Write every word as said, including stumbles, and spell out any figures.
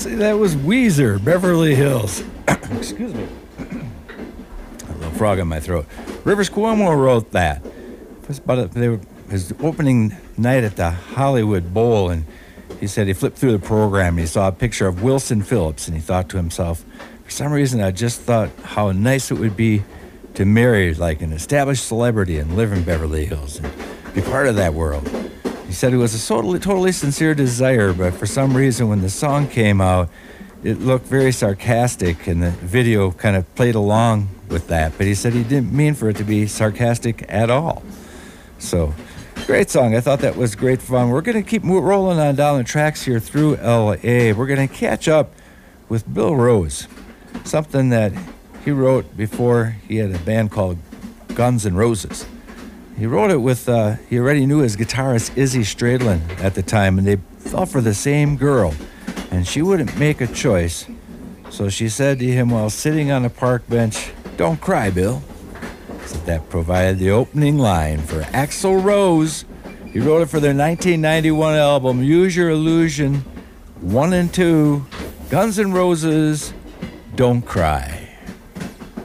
See, that was Weezer, Beverly Hills. Excuse me. A little frog in my throat. Rivers Cuomo wrote that. It was about a, they were, his opening night at the Hollywood Bowl, and he said he flipped through the program and he saw a picture of Wilson Phillips, and he thought to himself, for some reason, I just thought how nice it would be to marry like an established celebrity and live in Beverly Hills and be part of that world. He said it was a totally, totally sincere desire, but for some reason when the song came out, it looked very sarcastic, and the video kind of played along with that. But he said he didn't mean for it to be sarcastic at all. So, great song. I thought that was great fun. We're going to keep mo- rolling on down the tracks here through L A. We're going to catch up with Bill Rose, something that he wrote before he had a band called Guns N' Roses. He wrote it with, uh, he already knew his guitarist Izzy Stradlin at the time, and they fell for the same girl, and she wouldn't make a choice. So she said to him while sitting on a park bench, "Don't cry, Bill." So that provided the opening line for Axl Rose. He wrote it for their nineteen ninety-one album, Use Your Illusion, one and two, Guns N' Roses, Don't Cry.